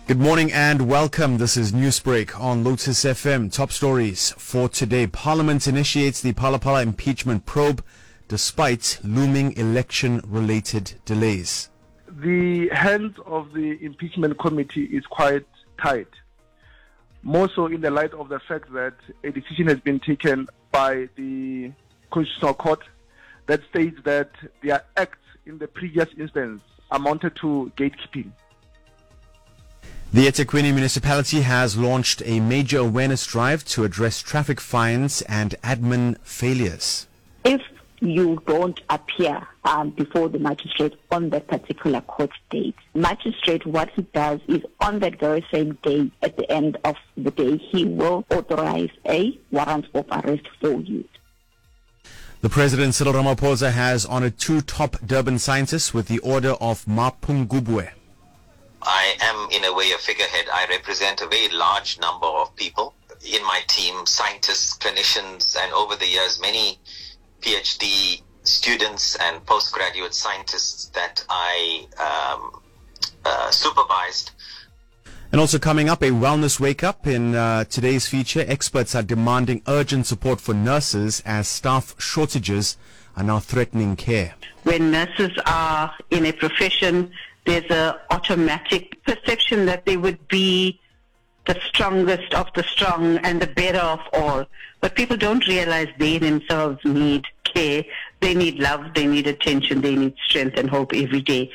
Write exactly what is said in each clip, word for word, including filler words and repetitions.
Good morning and welcome. This is Newsbreak on Lotus F M. Top stories for today. Parliament initiates the Phala Phala impeachment probe despite looming election-related delays. The hands of the impeachment committee is quite tight, more so in the light of the fact that a decision has been taken by the Constitutional Court that states that their acts in the previous instance amounted to gatekeeping. The eThekwini municipality has launched a major awareness drive to address traffic fines and admin failures. If you don't appear um, before the magistrate on that particular court date, magistrate, what he does is on that very same day, at the end of the day, he will authorize a warrant of arrest for you. The President, Cyril Ramaphosa, has honored two top Durban scientists with the Order of Mapungubwe. I am, in a way, a figurehead. I represent a very large number of people in my team, scientists, clinicians, and over the years, many PhD students and postgraduate scientists that I um, uh, supervised. And also coming up, a wellness wake-up in uh, today's feature. Experts are demanding urgent support for nurses as staff shortages are now threatening care. When nurses are in a profession, there's an automatic perception that they would be the strongest of the strong and the better of all. But people don't realize they themselves need care. They need love, they need attention, they need strength and hope every day.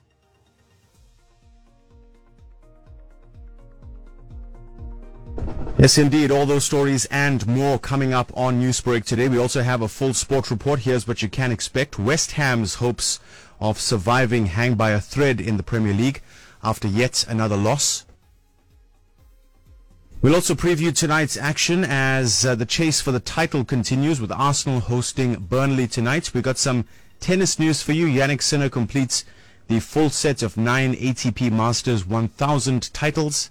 Yes, indeed. All those stories and more coming up on Newsbreak today. We also have a full sport report. Here's what you can expect. West Ham's hopes of surviving hang by a thread in the Premier League after yet another loss. We'll also preview tonight's action as uh, the chase for the title continues with Arsenal hosting Burnley tonight. We've got some tennis news for you. Jannik Sinner completes the full set of nine A T P Masters one thousand titles.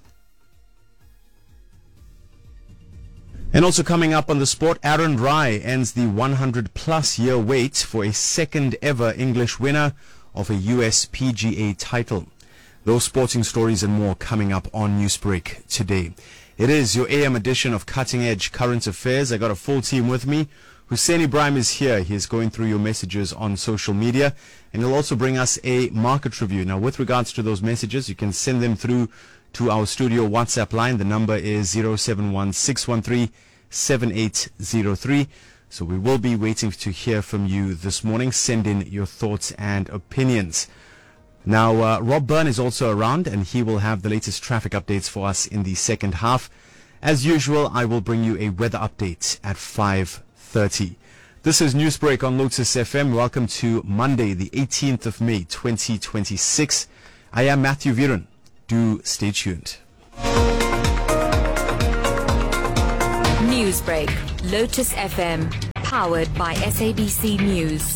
And also coming up on the sport, Aaron Rai ends the one hundred plus year wait for a second ever English winner of a U S P G A title. Those sporting stories and more coming up on Newsbreak today. It is your A M edition of Cutting Edge Current Affairs. I got a full team with me. Hussein Ibrahim is here. He's going through your messages on social media, and he'll also bring us a market review. Now, with regards to those messages, you can send them through to our studio WhatsApp line. The number is zero seven one six one three seven eight zero three. So we will be waiting to hear from you this morning. Send in your thoughts and opinions. Now, uh, Rob Byrne is also around, and he will have the latest traffic updates for us in the second half. As usual, I will bring you a weather update at five thirty. This is Newsbreak on Lotus F M. Welcome to Monday, the eighteenth of May, twenty twenty-six. I am Matthew Viren. Do stay tuned. Newsbreak, Lotus F M, powered by S A B C News.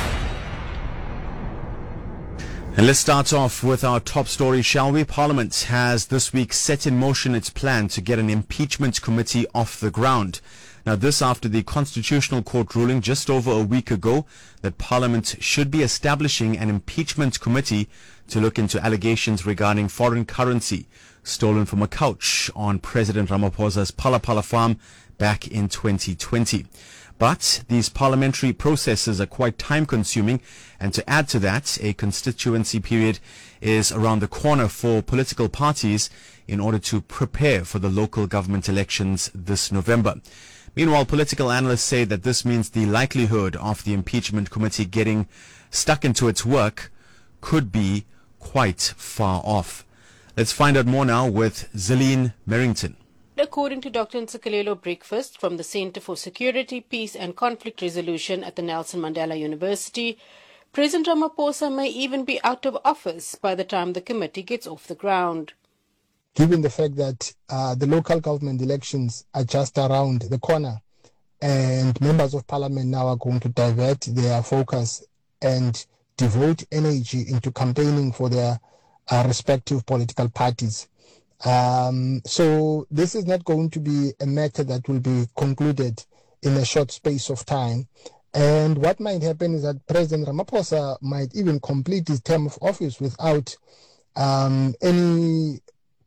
And let's start off with our top story, shall we? Parliament has this week set in motion its plan to get an impeachment committee off the ground. Now, this after the Constitutional Court ruling just over a week ago that Parliament should be establishing an impeachment committee to look into allegations regarding foreign currency stolen from a couch on President Ramaphosa's Phala Phala farm back in twenty twenty. But these parliamentary processes are quite time-consuming, and to add to that, a constituency period is around the corner for political parties in order to prepare for the local government elections this November. Meanwhile, political analysts say that this means the likelihood of the impeachment committee getting stuck into its work could be quite far off. Let's find out more now with Zelene Merrington. According to Doctor Ntsikelelo Breakfast from the Center for Security, Peace and Conflict Resolution at the Nelson Mandela University, President Ramaphosa may even be out of office by the time the committee gets off the ground. Given the fact that uh, the local government elections are just around the corner and members of parliament now are going to divert their focus and devote energy into campaigning for their uh, respective political parties. Um, so this is not going to be a matter that will be concluded in a short space of time. And what might happen is that President Ramaphosa might even complete his term of office without um, any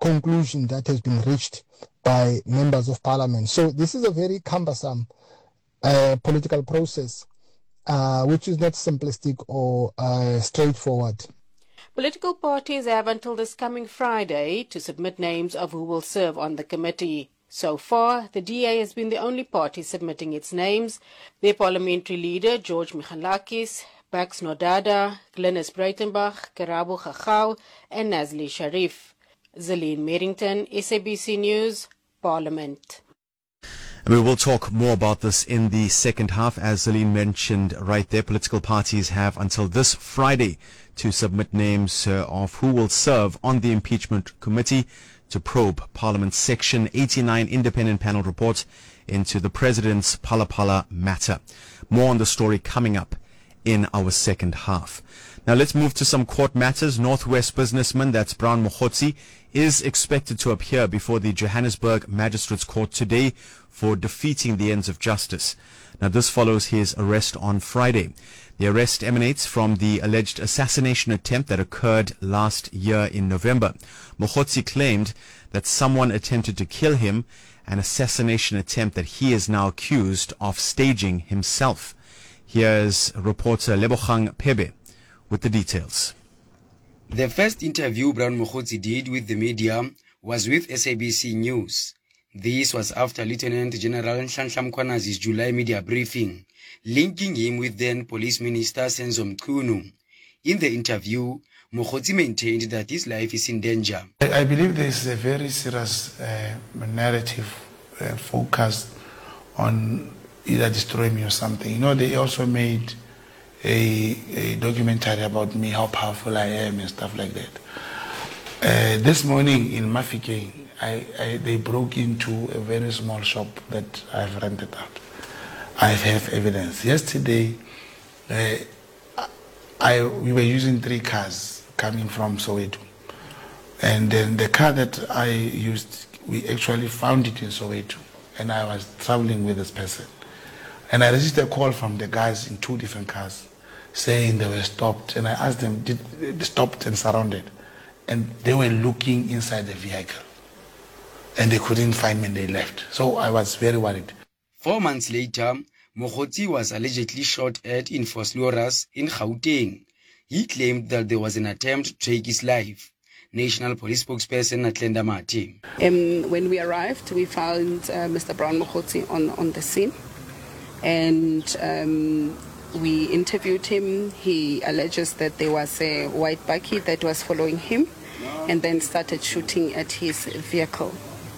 conclusion that has been reached by members of parliament. So this is a very cumbersome uh, political process, uh, which is not simplistic or uh, straightforward. Political parties have until this coming Friday to submit names of who will serve on the committee. So far, the D A has been the only party submitting its names. Their parliamentary leader, George Michalakis, Bax Nodada, Glynis Breitenbach, Karabo Khachau, and Nazli Sharif. Zelene Merrington, S A B C News, Parliament. And we will talk more about this in the second half. As Zelene mentioned right there, political parties have until this Friday to submit names uh, of who will serve on the impeachment committee to probe Parliament's Section eighty-nine independent panel report into the President's Phala Phala matter. More on the story coming up in our second half. Now let's move to some court matters. Northwest businessman, that's Brown Mokhotsi, is expected to appear before the Johannesburg Magistrates Court today for defeating the ends of justice. Now this follows his arrest on Friday. The arrest emanates from the alleged assassination attempt that occurred last year in November. Mokhotsi claimed that someone attempted to kill him, an assassination attempt that he is now accused of staging himself. Here's reporter Lebogang Pebe with the details. The first interview Brown Mokhotsi did with the media was with S A B C News. This was after Lieutenant General Nhlanhla Mkhwanazi's July media briefing, linking him with then Police Minister Senzo Mchunu. In the interview, Mokhotsi maintained that his life is in danger. I believe there is a very serious uh, narrative uh, focused on either destroying me or something. You know, they also made a, a documentary about me, how powerful I am and stuff like that. Uh, this morning in Mafike, I, I, they broke into a very small shop that I've rented out. I have evidence. Yesterday, uh, I, we were using three cars coming from Soweto. And then the car that I used, we actually found it in Soweto. And I was traveling with this person. And I received a call from the guys in two different cars saying they were stopped. And I asked them, did they stopped and surrounded? And they were looking inside the vehicle. And they couldn't find me and they left. So I was very worried. Four months later, Mokhotsi was allegedly shot at in Vosloorus in Gauteng. He claimed that there was an attempt to take his life. National Police spokesperson Atlenda Mati. Um, when we arrived, we found uh, Mister Brown Mokhotsi on, on the scene. And um, we interviewed him. He alleges that there was a white bakkie that was following him and then started shooting at his vehicle.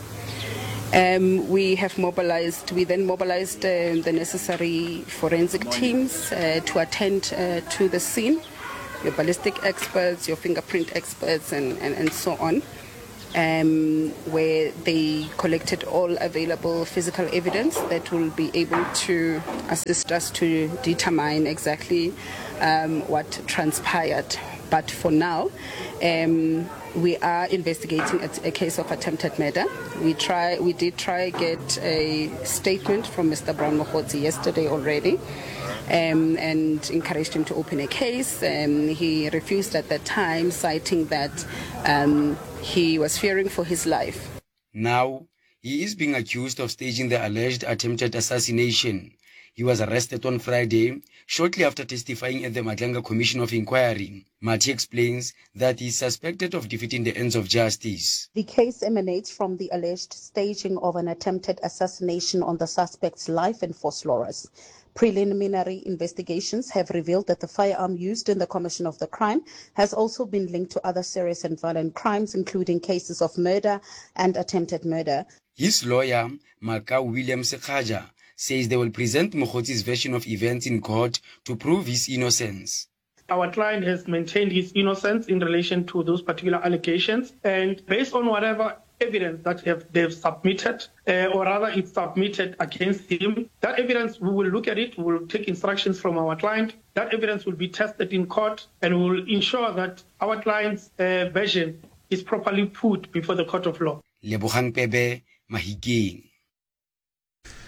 Um, we have mobilized, we then mobilized uh, the necessary forensic teams uh, to attend uh, to the scene, your ballistic experts, your fingerprint experts, and, and, and so on, um, where they collected all available physical evidence that will be able to assist us to determine exactly um, what transpired. But for now, um, we are investigating a, a case of attempted murder. We try, we did try get a statement from Mister Brown Mokhotsi yesterday already, um, and encouraged him to open a case. Um, he refused at that time, citing that um, he was fearing for his life. Now, he is being accused of staging the alleged attempted assassination. He was arrested on Friday, shortly after testifying at the Madlanga Commission of Inquiry. Mati explains that he is suspected of defeating the ends of justice. The case emanates from the alleged staging of an attempted assassination on the suspect's life in Vosloorus. Preliminary investigations have revealed that the firearm used in the commission of the crime has also been linked to other serious and violent crimes, including cases of murder and attempted murder. His lawyer, Makau William Sekhaja, says they will present Mokhotsi's version of events in court to prove his innocence. Our client has maintained his innocence in relation to those particular allegations, and based on whatever evidence that have, they've submitted, uh, or rather it's submitted against him, that evidence, we will look at it, we will take instructions from our client, that evidence will be tested in court, and we will ensure that our client's uh, version is properly put before the court of law. Lebogang Pebe, Mahikeng.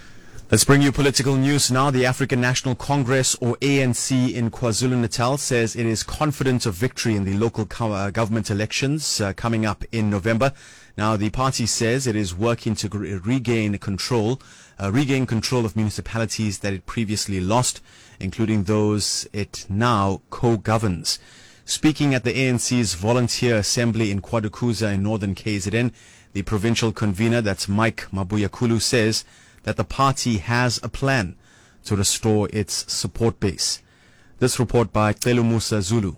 Let's bring you political news now. The African National Congress, or A N C, in KwaZulu-Natal says it is confident of victory in the local co- uh, government elections uh, coming up in November. Now, the party says it is working to re- regain control, uh, regain control of municipalities that it previously lost, including those it now co-governs. Speaking at the A N C's Volunteer Assembly in KwaDukuza in northern K Z N, the provincial convener, that's Mike Mabuyakhulu, says that the party has a plan to restore its support base. This report by Celo Musa Zulu.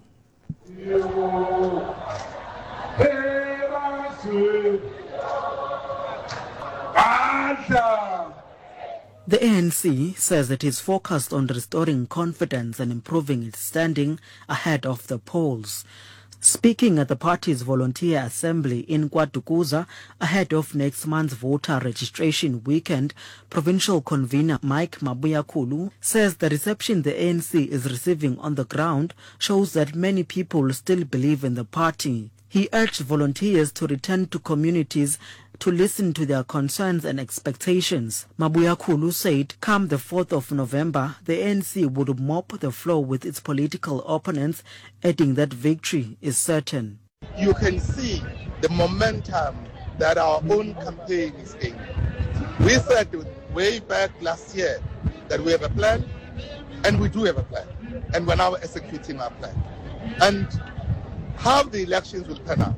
The A N C says it is focused on restoring confidence and improving its standing ahead of the polls. Speaking at the party's volunteer assembly in KwaDukuza ahead of next month's voter registration weekend, provincial convener Mike Mabuyakhulu says the reception the A N C is receiving on the ground shows that many people still believe in the party. He urged volunteers to return to communities to listen to their concerns and expectations. Mabuyakhulu said come the fourth of November, the A N C would mop the floor with its political opponents, adding that victory is certain. You can see the momentum that our own campaign is in. We said way back last year that we have a plan, and we do have a plan, and we're now executing our plan. And how the elections will turn out,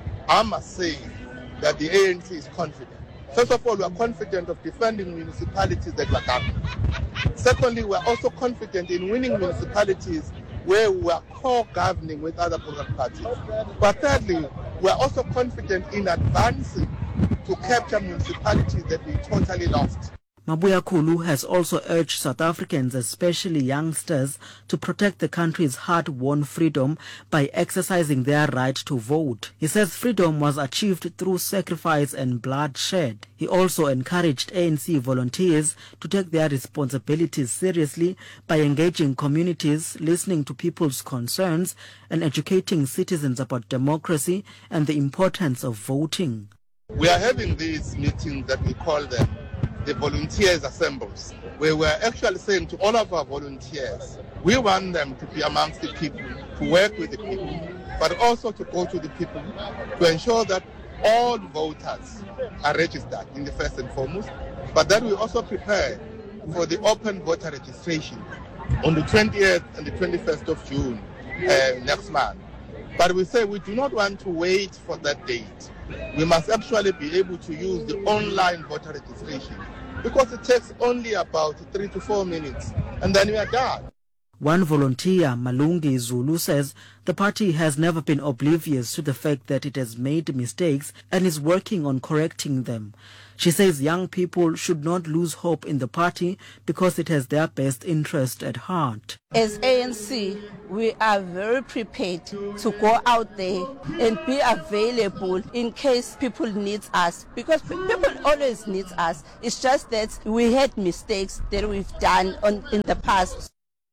I must say that the A N C is confident. First of all, we are confident of defending municipalities that we are governing. Secondly, we are also confident in winning municipalities where we are co-governing with other political parties. But thirdly, we are also confident in advancing to capture municipalities that we totally lost. Mabuyakhulu has also urged South Africans, especially youngsters, to protect the country's hard-won freedom by exercising their right to vote. He says freedom was achieved through sacrifice and bloodshed. He also encouraged A N C volunteers to take their responsibilities seriously by engaging communities, listening to people's concerns, and educating citizens about democracy and the importance of voting. We are having these meetings that we call them the volunteers assemblies, where we're actually saying to all of our volunteers, we want them to be amongst the people, to work with the people, but also to go to the people to ensure that all voters are registered in the first and foremost, but that we also prepare for the open voter registration on the twentieth and the twenty-first of June uh, next month. But we say we do not want to wait for that date. We must actually be able to use the online voter registration because it takes only about three to four minutes and then we are done. One volunteer, Malungi Zulu, says the party has never been oblivious to the fact that it has made mistakes and is working on correcting them. She says young people should not lose hope in the party because it has their best interest at heart. As A N C, we are very prepared to go out there and be available in case people need us, because people always need us. It's just that we had mistakes that we've done on, in the past.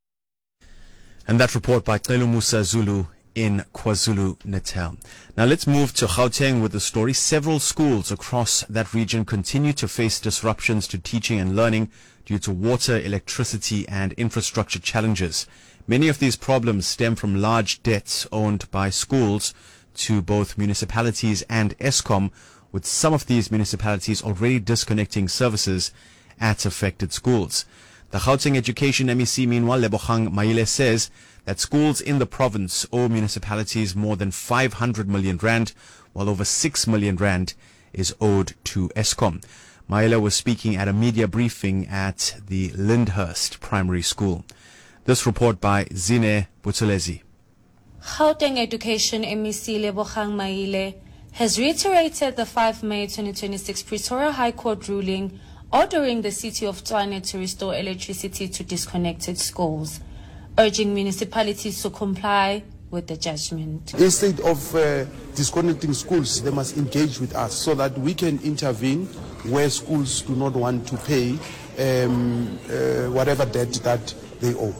And that report by Celo Musa Zulu in KwaZulu-Natal. Now let's move to Gauteng with the story. Several schools across that region continue to face disruptions to teaching and learning due to water, electricity and infrastructure challenges. Many of these problems stem from large debts owned by schools to both municipalities and Eskom, with some of these municipalities already disconnecting services at affected schools. The Gauteng Education M E C, meanwhile, Lebogang Maile, says that schools in the province owe municipalities more than five hundred million rand, while over six million rand is owed to Eskom. Maile was speaking at a media briefing at the Lyndhurst Primary School. This report by Zine Butulezi. Gauteng Education M E C Lebogang Maile has reiterated the five May twenty twenty-six Pretoria High Court ruling ordering the city of Tshwane to restore electricity to disconnected schools, urging municipalities to comply with the judgment. Instead of uh, disconnecting schools, they must engage with us so that we can intervene where schools do not want to pay um, uh, whatever debt that they owe.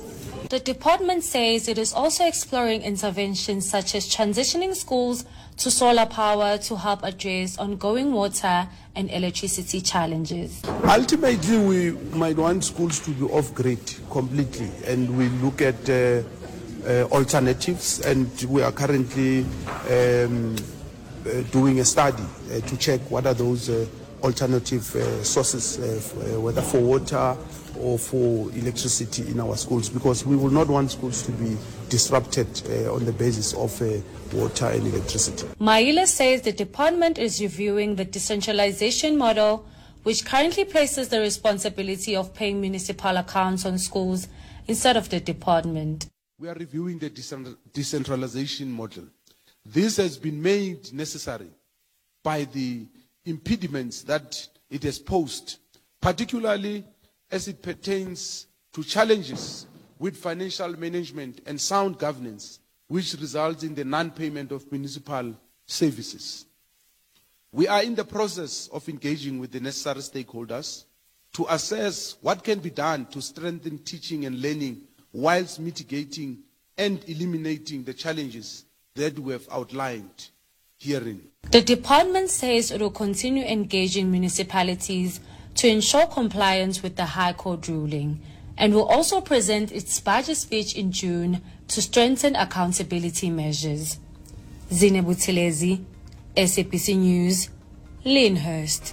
The department says it is also exploring interventions such as transitioning schools to solar power to help address ongoing water and electricity challenges. Ultimately, we might want schools to be off-grid completely, and we look at uh, uh, alternatives, and we are currently um, uh, doing a study uh, to check what are those uh, alternative uh, sources, uh, f- uh, whether for water or for electricity in our schools, because we will not want schools to be disrupted uh, on the basis of uh, water and electricity. Maile says the department is reviewing the decentralization model, which currently places the responsibility of paying municipal accounts on schools instead of the department. We are reviewing the decent- decentralization model. This has been made necessary by the impediments that it has posed, particularly as it pertains to challenges with financial management and sound governance, which results in the non-payment of municipal services. We are in the process of engaging with the necessary stakeholders to assess what can be done to strengthen teaching and learning whilst mitigating and eliminating the challenges that we have outlined herein. The department says it will continue engaging municipalities to ensure compliance with the High Court ruling, and will also present its budget speech in June to strengthen accountability measures. Zine Buthelezi, S A B C News, Lyndhurst.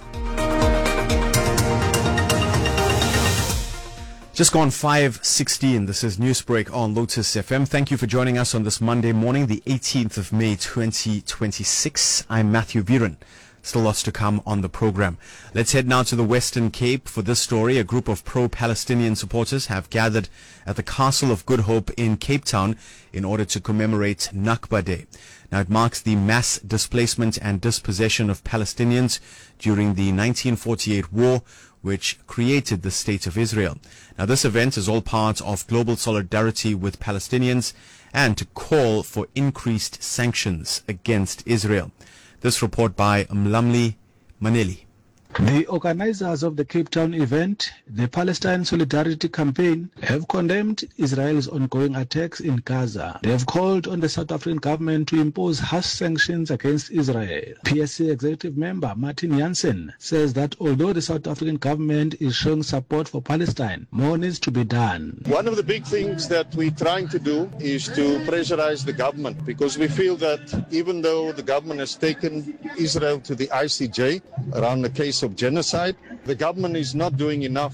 Just gone five sixteen. This is Newsbreak on Lotus F M. Thank you for joining us on this Monday morning, the eighteenth of May, twenty twenty-six. I'm Matthew Viren. Still lots to come on the program. Let's head now to the Western Cape for this story. A group of pro-Palestinian supporters have gathered at the Castle of Good Hope in Cape Town in order to commemorate Nakba Day. Now, it marks the mass displacement and dispossession of Palestinians during the nineteen forty-eight war, which created the State of Israel. Now, this event is all part of global solidarity with Palestinians and to call for increased sanctions against Israel. This report by Mlamli Maneli. The organizers of the Cape Town event, the Palestine Solidarity Campaign, have condemned Israel's ongoing attacks in Gaza. They have called on the South African government to impose harsh sanctions against Israel. P S C executive member Martin Jansen says that although the South African government is showing support for Palestine, more needs to be done. One of the big things that we're trying to do is to pressurize the government, because we feel that even though the government has taken Israel to the I C J around the case of genocide, the government is not doing enough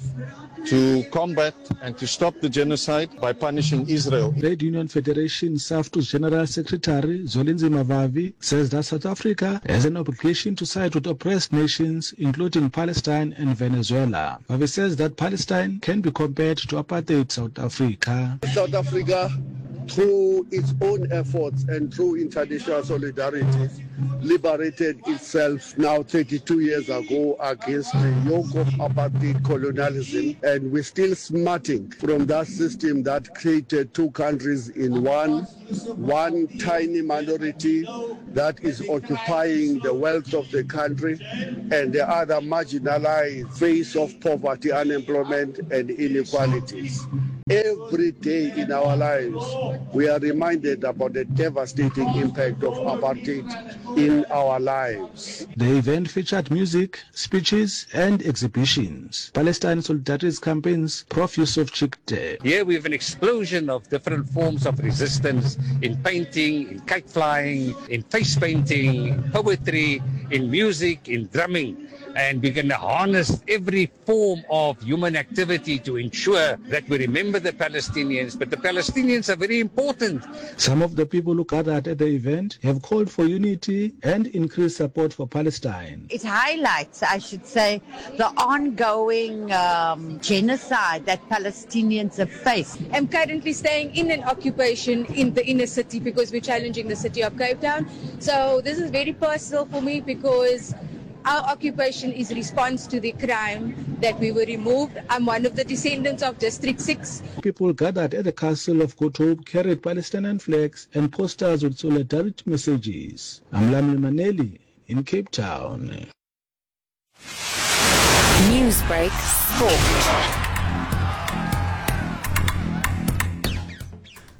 to combat and to stop the genocide by punishing Israel. Trade Union Federation SAFTU's General Secretary Zolinzi Mavavi says that South Africa has an obligation to side with oppressed nations, including Palestine and Venezuela. Mavavi says that Palestine can be compared to apartheid South Africa. South Africa, through its own efforts and through international solidarity, liberated itself now thirty-two years ago against the yoke of apartheid colonialism, and we're still smarting from that system that created two countries in one, one tiny minority that is occupying the wealth of the country, and the other marginalized face of poverty, unemployment, and inequalities. Every day in our lives, we are reminded about the devastating impact of apartheid in our lives. The event featured music, speeches, and exhibitions. Palestine Solidarity Campaign's Professor Yusuf Chikte. Here we have an explosion of different forms of resistance in painting, in kite flying, in face painting, in poetry, in music, in drumming. And we're going to harness every form of human activity to ensure that we remember the Palestinians. But the Palestinians are very important. Some of the people who gathered at the event have called for unity and increased support for Palestine. It highlights, I should say, the ongoing um, genocide that Palestinians have faced. I'm currently staying in an occupation in the inner city because we're challenging the city of Cape Town. So this is very personal for me because our occupation is response to the crime that we were removed. I'm one of the descendants of District six. People gathered at the Castle of Good Hope carried Palestinian flags and posters with solidarity messages. I'm Lamil Maneli in Cape Town. Newsbreak Sport.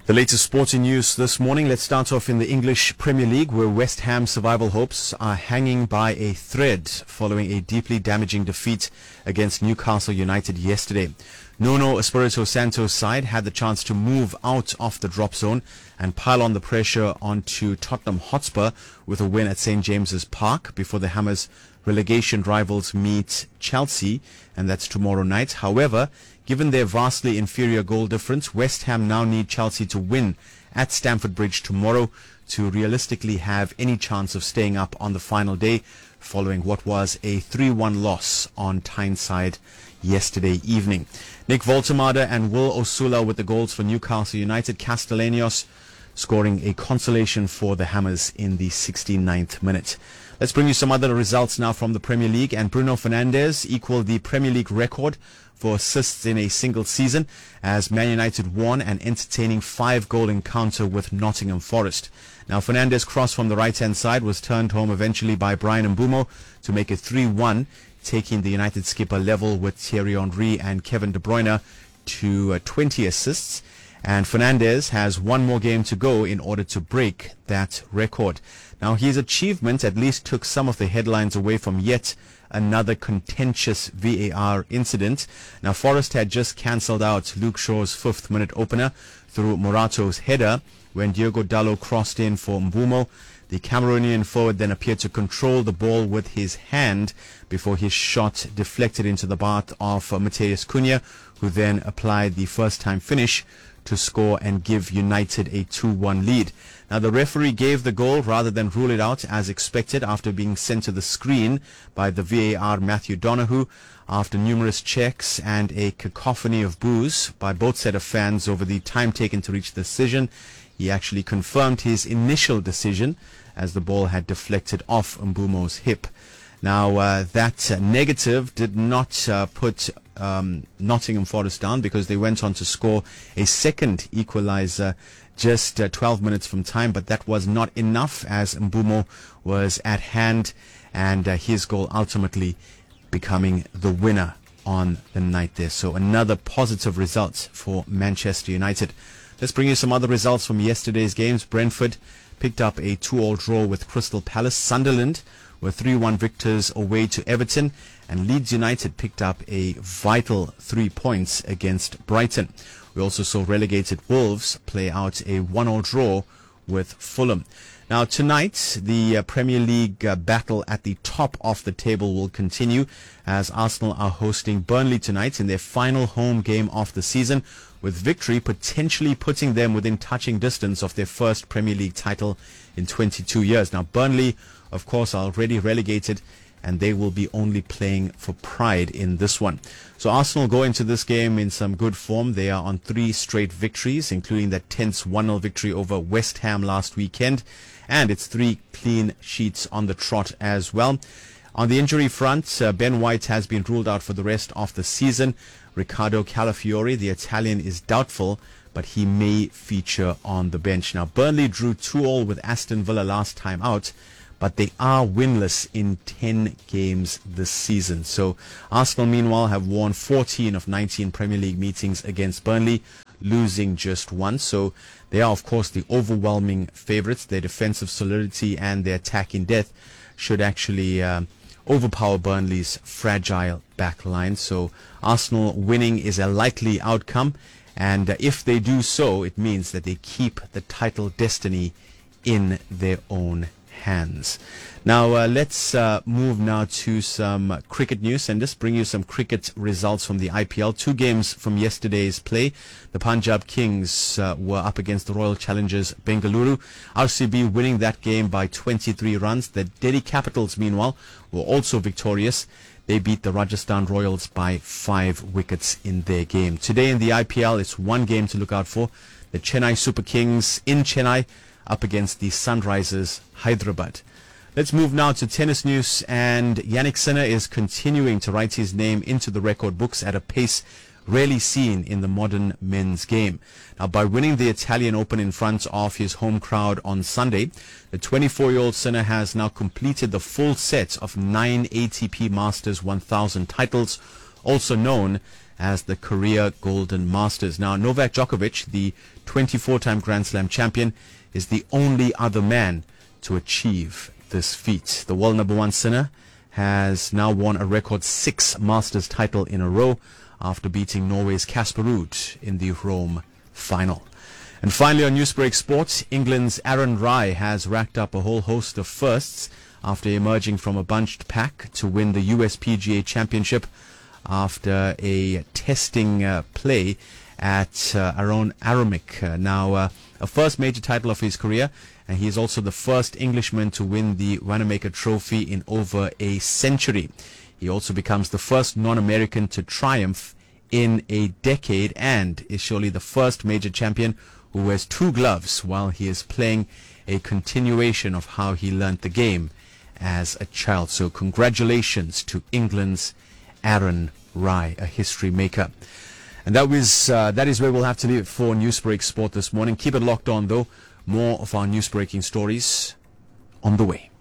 The latest sporting news this morning. Let's start off in the English Premier League, where West Ham survival hopes are hanging by a thread following a deeply damaging defeat against Newcastle United yesterday. Nuno Espirito Santo's side had the chance to move out of the drop zone and pile on the pressure onto Tottenham Hotspur with a win at Saint James's Park before the Hammers' relegation rivals meet Chelsea, and that's tomorrow night. However, given their vastly inferior goal difference, West Ham now need Chelsea to win at Stamford Bridge tomorrow to realistically have any chance of staying up on the final day, following what was a three one loss on Tyneside yesterday evening. Nick Voltemade and Will Osula with the goals for Newcastle United. Castellanos scoring a consolation for the Hammers in the sixty-ninth minute. Let's bring you some other results now from the Premier League, and Bruno Fernandes equaled the Premier League record for assists in a single season as Man United won an entertaining five-goal encounter with Nottingham Forest. Now, Fernandes' cross from the right-hand side was turned home eventually by Brian Mbeumo to make it three one, taking the United skipper level with Thierry Henry and Kevin De Bruyne to uh, twenty assists. And Fernandes has one more game to go in order to break that record. Now, his achievement at least took some of the headlines away from yet another contentious V A R incident. Now, Forest had just cancelled out Luke Shaw's fifth minute opener through Morato's header when Diogo Dalot crossed in for Mbeumo. The Cameroonian forward then appeared to control the ball with his hand before his shot deflected into the path of uh, Mateus Cunha, who then applied the first-time finish to score and give United a two one lead. Now, the referee gave the goal rather than rule it out as expected after being sent to the screen by the V A R Matthew Donoghue after numerous checks and a cacophony of boos by both set of fans over the time taken to reach the decision. He actually confirmed his initial decision as the ball had deflected off Mbeumo's hip. Now, uh, that uh, negative did not uh, put um, Nottingham Forest down, because they went on to score a second equalizer just uh, twelve minutes from time, but that was not enough as Mbeumo was at hand, and uh, his goal ultimately becoming the winner on the night there. So another positive result for Manchester United. Let's bring you some other results from yesterday's games. Brentford picked up a two all draw with Crystal Palace. Sunderland were three one victors away to Everton, and Leeds United picked up a vital three points against Brighton. We also saw relegated Wolves play out a one all draw with Fulham. Now, tonight, the uh, Premier League uh, battle at the top of the table will continue as Arsenal are hosting Burnley tonight in their final home game of the season, with victory potentially putting them within touching distance of their first Premier League title in twenty-two years. Now, Burnley, of course, are already relegated, and they will be only playing for pride in this one. So Arsenal go into this game in some good form. They are on three straight victories, including that tense one nil victory over West Ham last weekend, and it's three clean sheets on the trot as well. On the injury front, uh, Ben White has been ruled out for the rest of the season. Riccardo Calafiori, the Italian, is doubtful, but he may feature on the bench. Now, Burnley drew two all with Aston Villa last time out, but they are winless in ten games this season. So Arsenal, meanwhile, have won fourteen of nineteen Premier League meetings against Burnley, losing just one. So they are, of course, the overwhelming favourites. Their defensive solidity and their attacking depth should actually uh, overpower Burnley's fragile back line. So Arsenal winning is a likely outcome, and uh, if they do so, it means that they keep the title destiny in their own hands. Now, uh, let's uh, move now to some uh, cricket news and just bring you some cricket results from the I P L. Two games from yesterday's play. The Punjab Kings uh, were up against the Royal Challengers Bengaluru. R C B winning that game by twenty-three runs. The Delhi Capitals, meanwhile, were also victorious. They beat the Rajasthan Royals by five wickets in their game. Today in the I P L, it's one game to look out for. The Chennai Super Kings in Chennai up against the Sunrisers Hyderabad. Let's move now to tennis news, and Yannick Sinner is continuing to write his name into the record books at a pace rarely seen in the modern men's game. Now, by winning the Italian Open in front of his home crowd on Sunday, the twenty-four-year-old Sinner has now completed the full set of nine A T P Masters one thousand titles also known as the Korea Golden Masters. Now, Novak Djokovic, the twenty-four-time Grand Slam champion, is the only other man to achieve this feat. The world number one sinner has now won a record six Masters title in a row after beating Norway's Casper Ruud in the Rome final. And finally, on Newsbreak Sports, England's Aaron Rai has racked up a whole host of firsts after emerging from a bunched pack to win the U S P G A Championship after a testing uh, play at uh, Aaron Aramic. Uh, now, uh, a first major title of his career, and he is also the first Englishman to win the Wanamaker Trophy in over a century. He also becomes the first non-American to triumph in a decade and is surely the first major champion who wears two gloves while he is playing, a continuation of how he learnt the game as a child. So congratulations to England's Aaron Rai, a history maker. And that was uh, that is where we'll have to leave it for Newsbreak Sport this morning. Keep it locked on, though. More of our news-breaking stories on the way.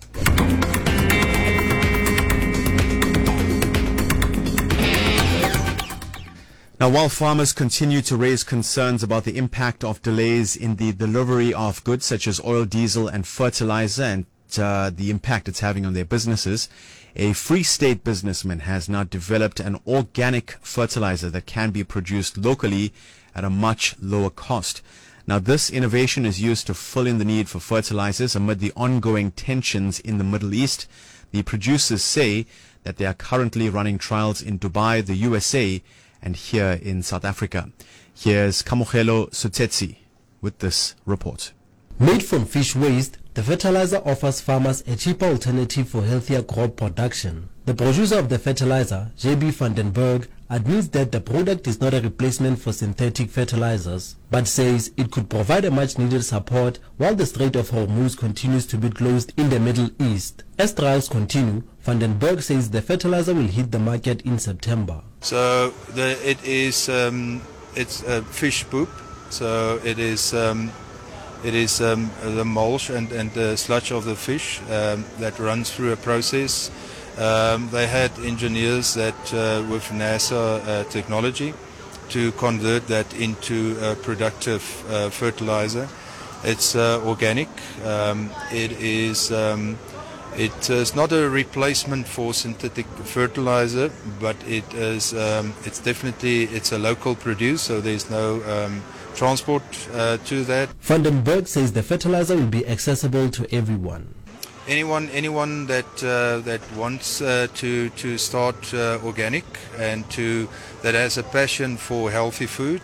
Now, while farmers continue to raise concerns about the impact of delays in the delivery of goods such as oil, diesel, and fertilizer, and uh, the impact it's having on their businesses, a Free State businessman has now developed an organic fertilizer that can be produced locally at a much lower cost. Now, this innovation is used to fill in the need for fertilizers amid the ongoing tensions in the Middle East. The producers say that they are currently running trials in Dubai, the U S A, and here in South Africa. Here's Kamogelo Sutetsi with this report. Made from fish waste, the fertilizer offers farmers a cheaper alternative for healthier crop production. The producer of the fertilizer, J B van den Berg, admits that the product is not a replacement for synthetic fertilizers, but says it could provide a much-needed support while the Strait of Hormuz continues to be closed in the Middle East. As trials continue, van den Berg says the fertilizer will hit the market in September. So the, it is um, it's a fish poop. So it is um, it is um, the mulch and, and the sludge of the fish um, that runs through a process. Um, they had engineers that uh, with NASA uh, technology to convert that into a productive uh, fertilizer. It's uh, organic. Um, it is um, it is not a replacement for synthetic fertilizer, but it is um, it's definitely it's a local produce, so there's no um, transport uh, to that. Van den Berg says the fertilizer will be accessible to everyone. Anyone, anyone that uh, that wants uh, to to start uh, organic and to that has a passion for healthy food,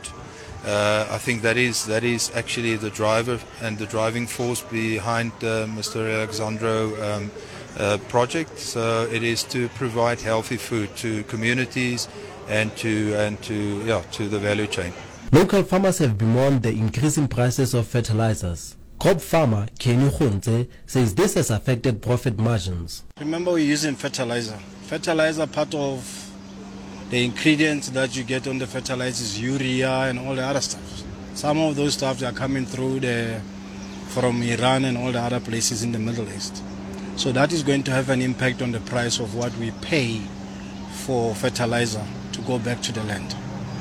uh, I think that is that is actually the driver and the driving force behind uh, Mister Alexandro um, uh, project. So it is to provide healthy food to communities and to and to yeah to the value chain. Local farmers have bemoaned the increasing prices of fertilizers. Crop farmer Kenny Khunze says this has affected profit margins. Remember, we're using fertilizer. Fertilizer, part of the ingredients that you get on the fertilizer is urea and all the other stuff. Some of those stuff are coming through the from Iran and all the other places in the Middle East. So that is going to have an impact on the price of what we pay for fertilizer to go back to the land.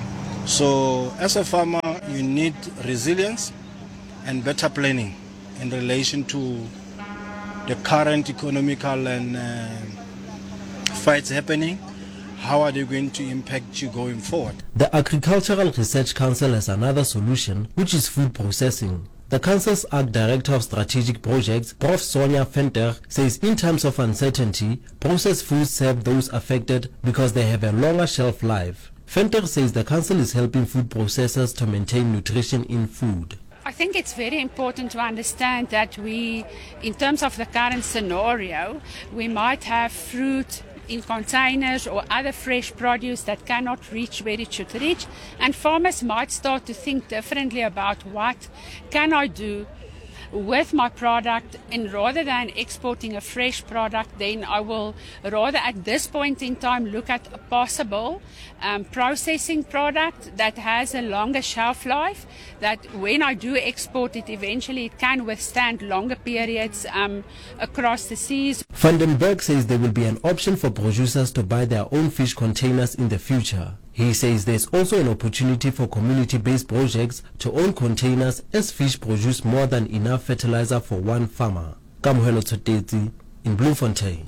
So as a farmer, you need resilience and better planning in relation to the current economical and uh, fights happening. How are they going to impact you going forward? The Agricultural Research Council has another solution, which is food processing. The Council's Ag Director of Strategic Projects, Professor Sonia Venter, says in times of uncertainty, processed foods serve those affected because they have a longer shelf life. Venter says the Council is helping food processors to maintain nutrition in food. I think it's very important to understand that we, in terms of the current scenario, we might have fruit in containers or other fresh produce that cannot reach where it should reach, and farmers might start to think differently about what can I do with my product, and rather than exporting a fresh product, then I will rather at this point in time look at a possible um, processing product that has a longer shelf life, that when I do export it, eventually it can withstand longer periods um, across the seas. Van den Berg says there will be an option for producers to buy their own fish containers in the future. He says there's also an opportunity for community-based projects to own containers as fish produce more than enough fertilizer for one farmer. Kamuhelo Tsotetsi in Bloemfontein.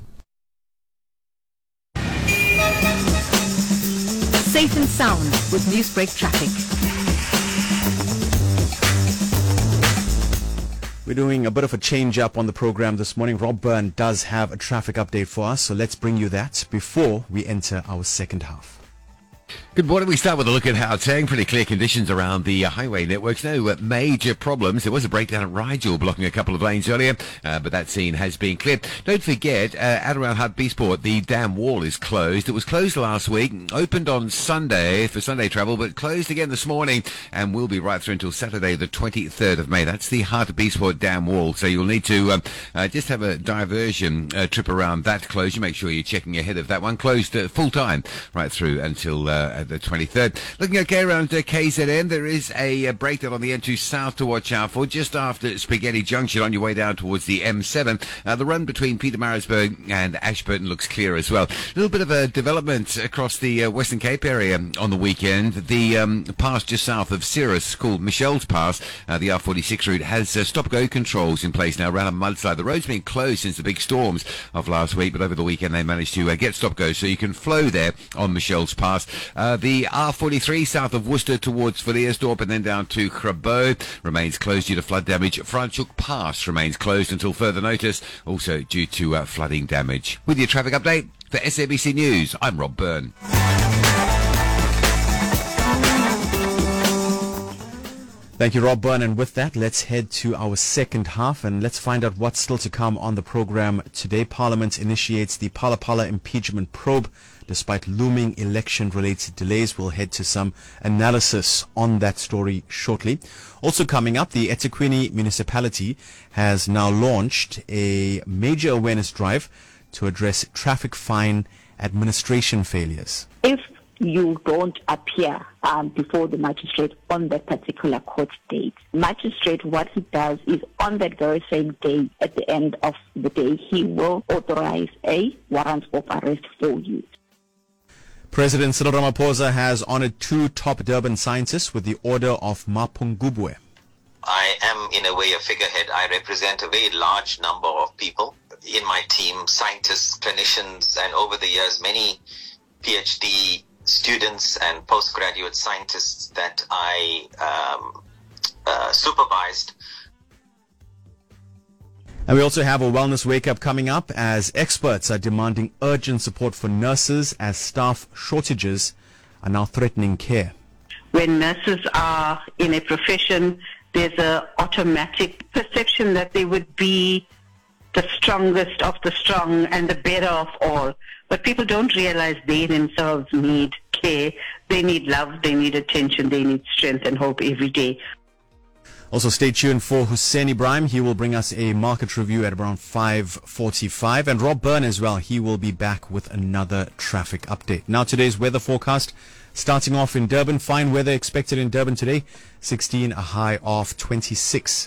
Safe and sound with Newsbreak traffic. We're doing a bit of a change up on the program this morning. Rob Byrne does have a traffic update for us, so let's bring you that before we enter our second half. Good morning. We start with a look at Gauteng. Pretty clear conditions around the uh, highway networks. No uh, major problems. There was a breakdown at Rigel blocking a couple of lanes earlier, uh, but that scene has been cleared. Don't forget, uh, at around Hartbeespoort, the dam wall is closed. It was closed last week, opened on Sunday for Sunday travel, but closed again this morning and will be right through until Saturday, the twenty-third of May. That's the Hartbeespoort dam wall. So you'll need to um, uh, just have a diversion uh, trip around that closure. Make sure you're checking ahead of that one. Closed uh, full time right through until uh, the twenty-third. Looking okay around uh, K Z N, there is a uh, breakdown on the N two South to watch out for just after Spaghetti Junction on your way down towards the M seven. Uh, the run between Pietermaritzburg and Ashburton looks clear as well. A little bit of a development across the uh, Western Cape area on the weekend. The um, pass just south of Cirrus called Michelle's Pass, uh, the R forty-six route, has uh, stop-go controls in place now around a mudslide. The road's been closed since the big storms of last week, but over the weekend they managed to uh, get stop-go so you can flow there on Michelle's Pass. Uh, the R forty-three south of Worcester towards Villiersdorp and then down to Grabo remains closed due to flood damage. Franschhoek Pass remains closed until further notice, also due to uh, flooding damage. With your traffic update for S A B C News, I'm Rob Byrne. Thank you, Rob Byrne. And with that, let's head to our second half and let's find out what's still to come on the program today. Parliament initiates the Phala Phala impeachment probe. Despite looming election-related delays, we'll head to some analysis on that story shortly. Also coming up, the eThekwini municipality has now launched a major awareness drive to address traffic fine administration failures. If you don't appear um, before the magistrate on that particular court date, magistrate, what he does is on that very same day, at the end of the day, he will authorize a warrant of arrest for you. President Cyril Ramaphosa has honored two top Durban scientists with the Order of Mapungubwe. I am, in a way, a figurehead. I represent a very large number of people in my team, scientists, clinicians, and over the years, many PhD students and postgraduate scientists that I um, uh, supervised. And we also have a wellness wake-up coming up as experts are demanding urgent support for nurses as staff shortages are now threatening care. When nurses are in a profession, there's an automatic perception that they would be the strongest of the strong and the better of all. But people don't realize they themselves need care. They need love, they need attention, they need strength and hope every day. Also, stay tuned for Hussein Ibrahim. He will bring us a market review at around five forty-five. And Rob Byrne as well. He will be back with another traffic update. Now, today's weather forecast. Starting off in Durban. Fine weather expected in Durban today. sixteen, a high of twenty-six.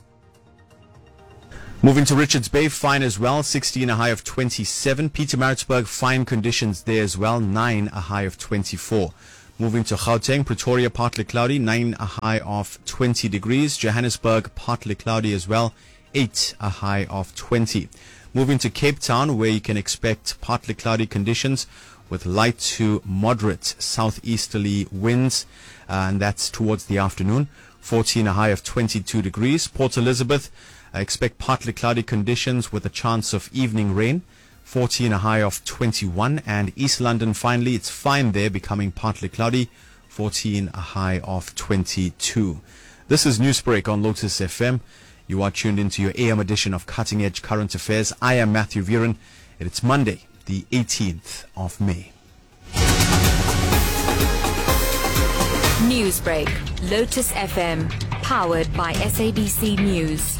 Moving to Richards Bay, fine as well. sixteen, a high of twenty-seven. Pietermaritzburg, fine conditions there as well. nine, a high of twenty-four. Moving to Gauteng, Pretoria, partly cloudy, nine, a high of twenty degrees. Johannesburg, partly cloudy as well, eight, a high of twenty. Moving to Cape Town, where you can expect partly cloudy conditions with light to moderate southeasterly winds, uh, and that's towards the afternoon. fourteen, a high of twenty-two degrees. Port Elizabeth, uh, expect partly cloudy conditions with a chance of evening rain. fourteen, a high of twenty-one. And East London, finally, it's fine there, becoming partly cloudy. fourteen, a high of twenty-two. This is Newsbreak on Lotus F M. You are tuned into your A M edition of Cutting Edge Current Affairs. I am Matthew Viren, and it's Monday, the eighteenth of May. Newsbreak, Lotus F M, Powered by S A B C News.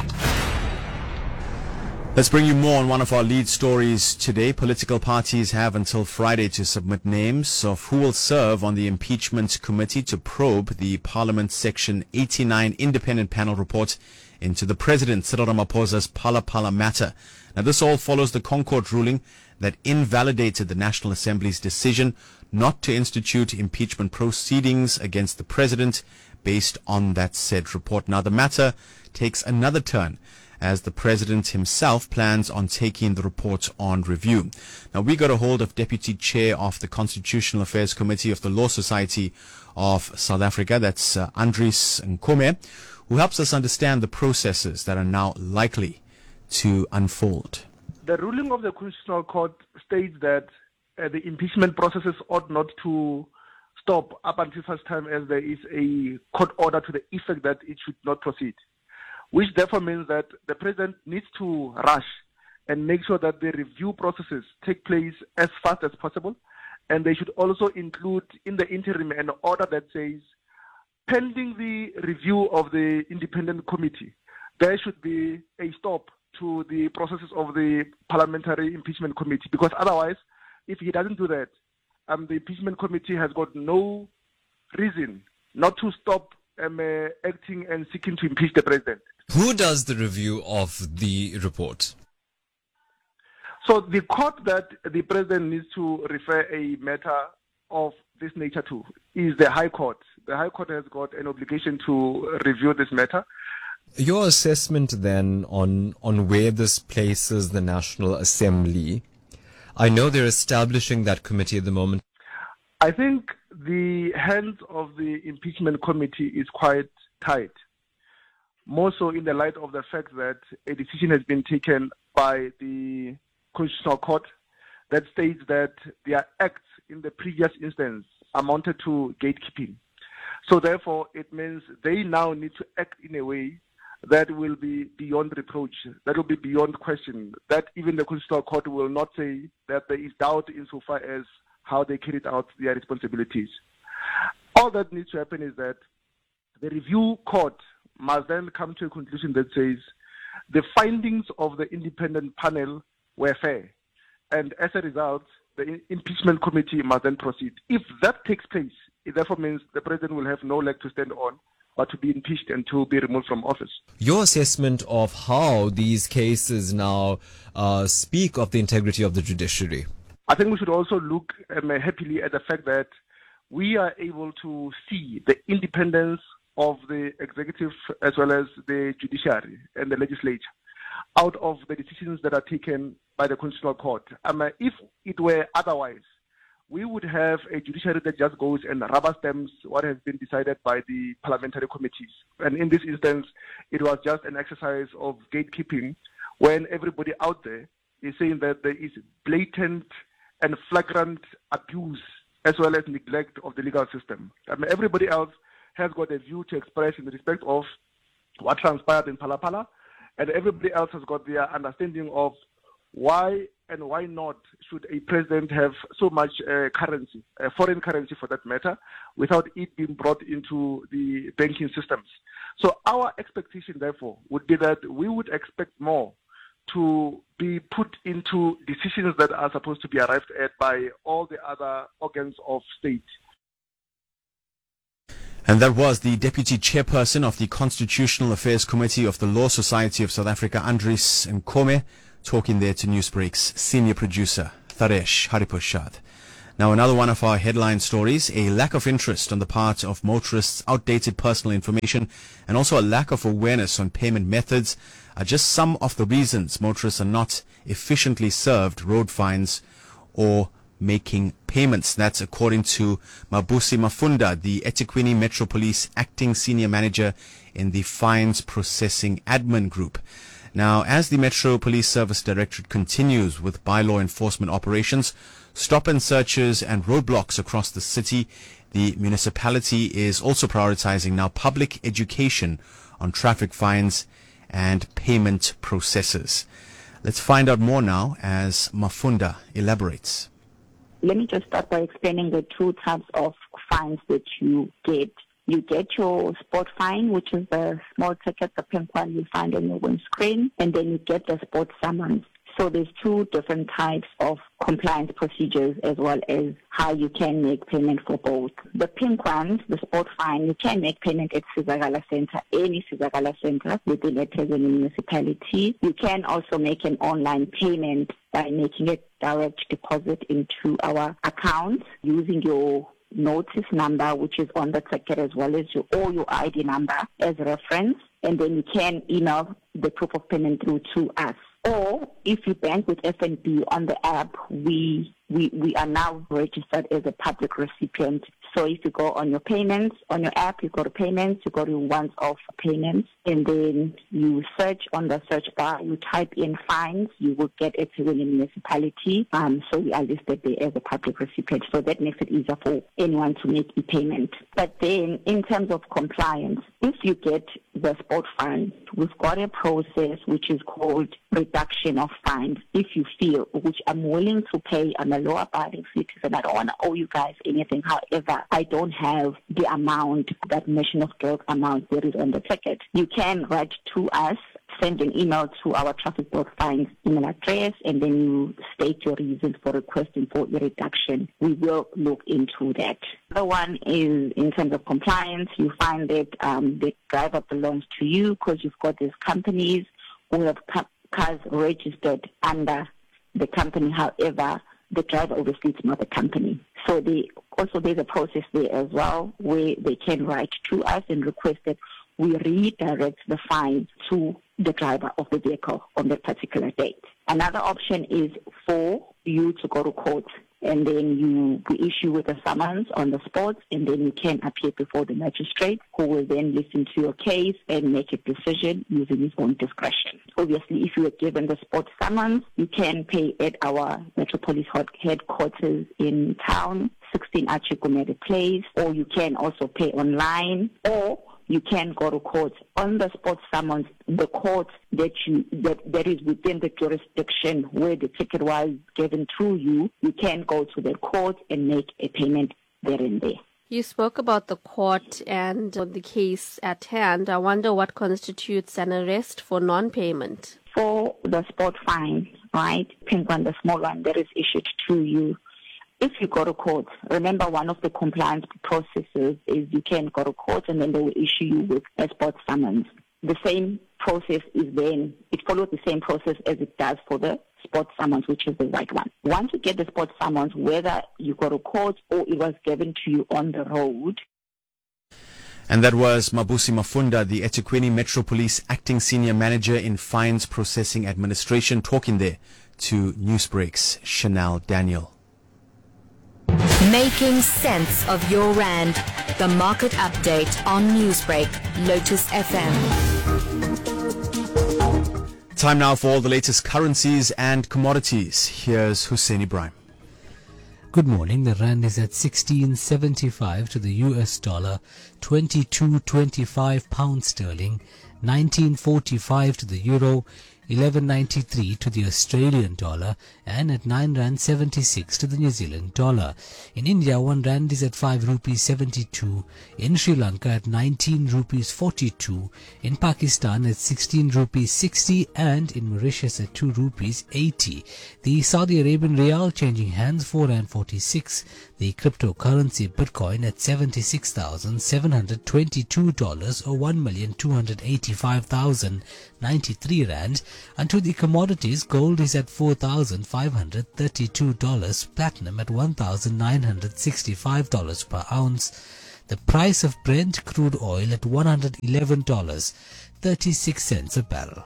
Let's bring you more on one of our lead stories today. Political parties have until Friday to submit names of who will serve on the impeachment committee to probe the Parliament Section eighty-nine independent panel report into the President Cyril Ramaphosa's Phala Phala matter. Now, this all follows the Concord ruling that invalidated the National Assembly's decision not to institute impeachment proceedings against the President based on that said report. Now, the matter takes another turn as the President himself plans on taking the report on review. Now, we got a hold of Deputy Chair of the Constitutional Affairs Committee of the Law Society of South Africa, that's uh, Andries Nkome, who helps us understand the processes that are now likely to unfold. The ruling of the Constitutional Court states that uh, the impeachment processes ought not to stop up until such time as there is a court order to the effect that it should not proceed, which therefore means that the President needs to rush and make sure that the review processes take place as fast as possible. And they should also include in the interim an order that says, pending the review of the independent committee, there should be a stop to the processes of the parliamentary impeachment committee, because otherwise, if he doesn't do that, um, the impeachment committee has got no reason not to stop um, uh, acting and seeking to impeach the President. Who does the review of the report? So the court that the President needs to refer a matter of this nature to is the High Court. The High Court has got an obligation to review this matter. Your assessment then on, on where this places the National Assembly. I know they're establishing that committee at the moment. I think the hands of the impeachment committee is quite tight, more so in the light of the fact that a decision has been taken by the Constitutional Court that states that their acts in the previous instance amounted to gatekeeping. So therefore, it means they now need to act in a way that will be beyond reproach, that will be beyond question, that even the Constitutional Court will not say that there is doubt insofar as how they carried out their responsibilities. All that needs to happen is that the review court must then come to a conclusion that says the findings of the independent panel were fair, and as a result, the impeachment committee must then proceed. If that takes place, it therefore means the President will have no leg to stand on but to be impeached and to be removed from office. Your assessment of how these cases now uh, speak of the integrity of the judiciary? I think we should also look um, happily at the fact that we are able to see the independence of the executive as well as the judiciary and the legislature out of the decisions that are taken by the Constitutional Court. Um, if it were otherwise, we would have a judiciary that just goes and rubber stamps what has been decided by the parliamentary committees. And in this instance, it was just an exercise of gatekeeping when everybody out there is saying that there is blatant and flagrant abuse as well as neglect of the legal system. I mean, everybody else has got a view to express in respect of what transpired in Phala Phala, and everybody else has got their understanding of why and why not should a president have so much uh, currency, uh, foreign currency for that matter, without it being brought into the banking systems. So our expectation, therefore, would be that we would expect more to be put into decisions that are supposed to be arrived at by all the other organs of state. And that was the Deputy Chairperson of the Constitutional Affairs Committee of the Law Society of South Africa, Andries Nkome, talking there to Newsbreak's senior producer, Tharesh Haripurshad. Now, another one of our headline stories, a lack of interest on the part of motorists, outdated personal information, and also a lack of awareness on payment methods are just some of the reasons motorists are not efficiently served road fines or making payments. That's according to Mabusi Mafunda, the eThekwini Metro Police Acting Senior Manager in the Fines Processing Admin Group. Now, as the Metro Police Service Directorate continues with bylaw enforcement operations, stop and searches and roadblocks across the city, the municipality is also prioritizing now public education on traffic fines and payment processes. Let's find out more now as Mafunda elaborates. Let me just start by explaining the two types of fines that you get You get your sport fine, which is the small ticket, the pink one you find on your windscreen, and then you get the sport summons. So there's two different types of compliance procedures as well as how you can make payment for both. The pink ones, the sport fine, you can make payment at Sizakala Center, any Sizakala Center within a Tezeni municipality. You can also make an online payment by making a direct deposit into our account using your notice number, which is on the ticket, as well as your, or your I D number as reference. And then you can email the proof of payment through to us. Or if you bank with F N B on the app, we, we we are now registered as a public recipient. So if you go on your payments, on your app, you go to payments, you go to once-off payments, and then you search on the search bar, you type in fines, you will get a Ekurhuleni municipality. Um, so we are listed there as a public recipient. So that makes it easier for anyone to make a payment. But then in terms of compliance, if you get the sport fine, we've got a process which is called reduction of fines. If you feel, which I'm willing to pay, I'm a law-abiding citizen, I don't want to owe you guys anything. However, I don't have the amount, that mission of guilt amount that is on the ticket. You can write to us, send an email to our traffic board fines email address, and then you state your reasons for requesting for a reduction. We will look into that. The one is in terms of compliance. You find that um, the driver belongs to you because you've got these companies who have cars registered under the company. However, the driver obviously is not a company. So they, also there's a process there as well where they can write to us and request that we redirect the fine to the driver of the vehicle on that particular date. Another option is for you to go to court, and then you we issue with a summons on the spot, and then you can appear before the magistrate, who will then listen to your case and make a decision using his own discretion. Obviously, if you are given the spot summons, you can pay at our Metropolis headquarters in town, sixteen Achikumere Place, or you can also pay online, or you can go to court. On the spot summons, the court that you that, that is within the jurisdiction where the ticket was given to you, you can go to the court and make a payment there and there. You spoke about the court and the case at hand. I wonder what constitutes an arrest for non-payment. For the spot fine, right, pink one, the small one that is issued to you, if you go to court, remember one of the compliance processes is you can go to court and then they will issue you with a spot summons. The same process is then, it follows the same process as it does for the spot summons, which is the right one. Once you get the spot summons, whether you go to court or it was given to you on the road. And that was Mabusi Mafunda, the eThekwini Metro Police Acting Senior Manager in Fines Processing Administration, talking there to Newsbreak's Chanel Daniel. Making sense of your rand. The market update on Newsbreak, Lotus F M. Time now for all the latest currencies and commodities. Here's Hussein Ibrahim. Good morning. The rand is at sixteen seventy-five to the U S dollar, twenty-two twenty-five pound sterling, nineteen forty-five to the euro, eleven ninety-three to the Australian dollar, and at nine rand seventy-six to the New Zealand dollar. In India, one rand is at five rupees seventy-two, in Sri Lanka at nineteen rupees forty-two, in Pakistan at sixteen rupees sixty, and in Mauritius at two rupees eighty. The Saudi Arabian Riyal changing hands four rand forty-six, the cryptocurrency Bitcoin at seventy-six thousand seven hundred twenty-two dollars or one million two hundred eighty-five thousand ninety-three rand. And to the commodities, gold is at four thousand five hundred thirty-two dollars, platinum at one thousand nine hundred sixty-five dollars per ounce. The price of Brent crude oil at one hundred eleven dollars and thirty-six cents a barrel.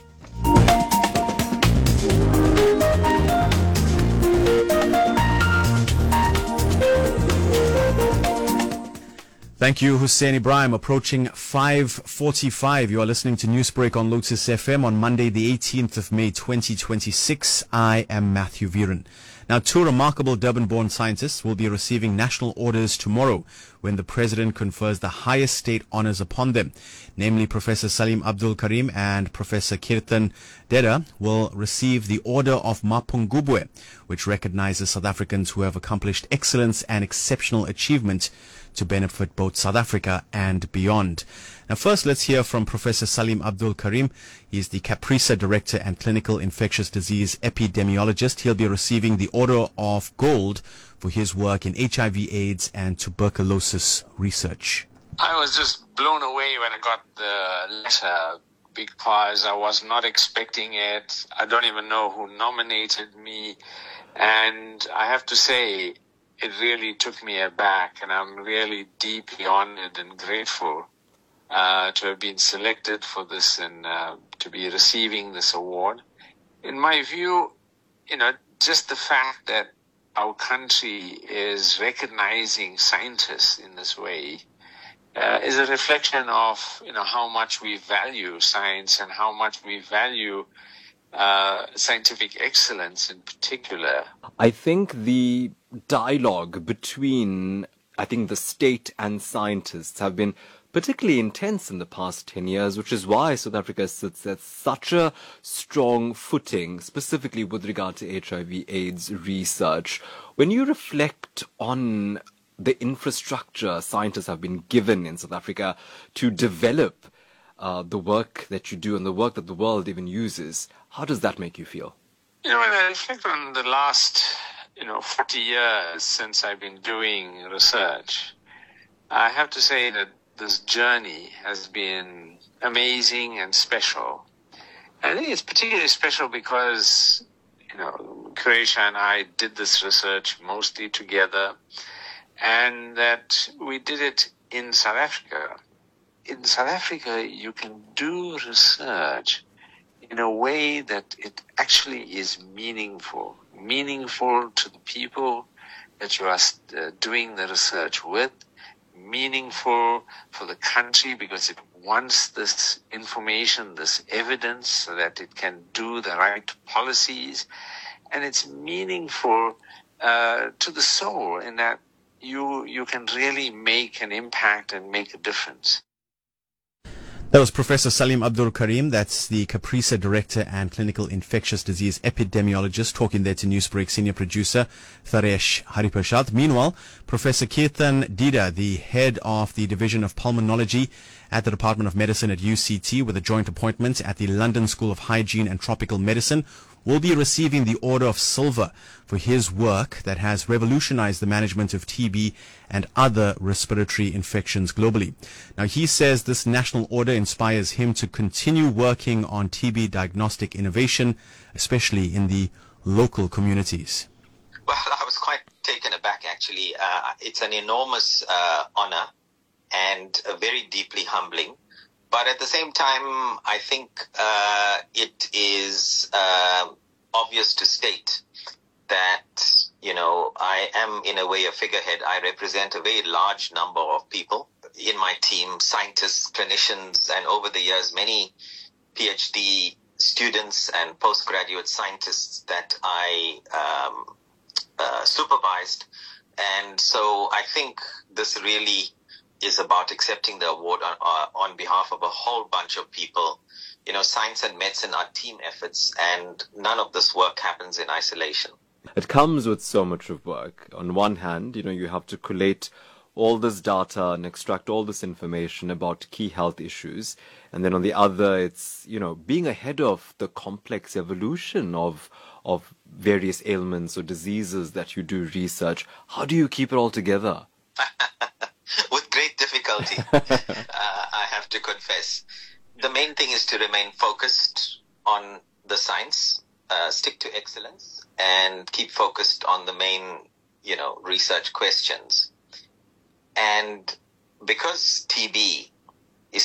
Thank you, Hussein Ibrahim. Approaching five forty-five. You are listening to Newsbreak on Lotus F M on Monday, the eighteenth of May, twenty twenty-six. I am Matthew Viren. Now, Now, two remarkable Durban-born scientists will be receiving national orders tomorrow when the president confers the highest state honors upon them. Namely, Professor Salim Abdul Karim and Professor Kirtan Deda will receive the Order of Mapungubwe, which recognizes South Africans who have accomplished excellence and exceptional achievement to benefit both South Africa and beyond. Now, first, let's hear from Professor Salim Abdul Karim. He's the CAPRISA Director and Clinical Infectious Disease Epidemiologist. He'll be receiving the Order of Gold for his work in H I V AIDS and tuberculosis research. I was just blown away when I got the letter because I was not expecting it. I don't even know who nominated me. And I have to say, it really took me aback, and I'm really deeply honored and grateful uh, to have been selected for this and uh, to be receiving this award. In my view, you know, just the fact that our country is recognizing scientists in this way uh, is a reflection of, you know, how much we value science and how much we value uh, scientific excellence in particular. I think the dialogue between, I think, the state and scientists have been particularly intense in the past ten years, which is why South Africa sits at such a strong footing, specifically with regard to H I V AIDS research. When you reflect on the infrastructure scientists have been given in South Africa to develop uh, the work that you do and the work that the world even uses, how does that make you feel? You know, when I reflect on the last, you know, forty years since I've been doing research, I have to say that this journey has been amazing and special. I think it's particularly special because, you know, Croatia and I did this research mostly together, and that we did it in South Africa. In South Africa, you can do research in a way that it actually is meaningful, meaningful to the people that you are uh, doing the research with, meaningful for the country because it wants this information, this evidence, so that it can do the right policies. And it's meaningful uh, to the soul in that you you can really make an impact and make a difference. That was Professor Salim Abdul Karim. That's the CAPRISA Director and Clinical Infectious Disease Epidemiologist, talking there to Newsbreak Senior Producer Tharesh Hariprasad. Meanwhile, Professor Kirtan Deda, the head of the Division of Pulmonology at the Department of Medicine at U C T, with a joint appointment at the London School of Hygiene and Tropical Medicine, will be receiving the Order of Silver for his work that has revolutionized the management of T B and other respiratory infections globally. Now, he says this national order inspires him to continue working on T B diagnostic innovation, especially in the local communities. Well, I was quite taken aback, actually. Uh, it's an enormous uh, honor and uh, very deeply humbling. But at the same time, I think uh, it is uh, obvious to state that, you know, I am in a way a figurehead. I represent a very large number of people in my team, scientists, clinicians, and over the years, many PhD students and postgraduate scientists that I um, uh, supervised. And so I think this really is about accepting the award on, uh, on behalf of a whole bunch of people. You know, science and medicine are team efforts, and none of this work happens in isolation. It comes with so much of work. On one hand, you know, you have to collate all this data and extract all this information about key health issues. And then on the other, it's, you know, being ahead of the complex evolution of of various ailments or diseases that you do research. How do you keep it all together? With great difficulty, uh, I have to confess. The main thing is to remain focused on the science, uh, stick to excellence, and keep focused on the main, you know, research questions. And because T B